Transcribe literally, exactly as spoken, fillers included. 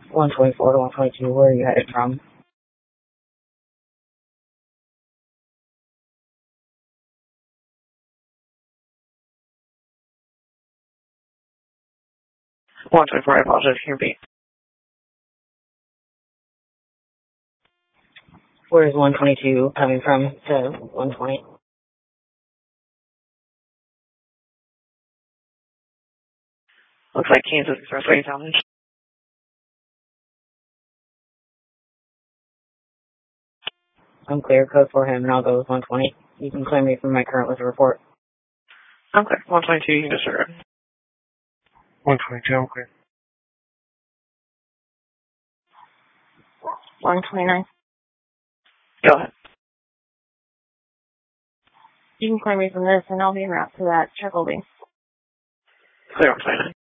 one twenty-four to one twenty-two, where are you headed from? one twenty-four, I apologize, can you repeat? Where is one twenty-two coming from to one twenty? Looks like Kansas Expressway salvage. I'm clear, code for him, and I'll go with one twenty. You can claim me from my current list of report. I'm clear. one twenty-two, you can disregard. one twenty-two, I'm clear. one twenty-nine. Go ahead. You can claim me from this, and I'll be en route to that check holding. Clear on twenty-nine.